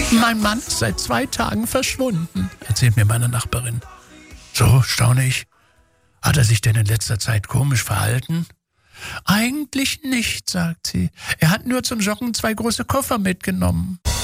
Mein Mann ist seit 2 Tagen verschwunden, erzählt mir meine Nachbarin. So, staune ich. Hat er sich denn in letzter Zeit komisch verhalten? Eigentlich nicht, sagt sie. Er hat nur zum Joggen 2 große Koffer mitgenommen.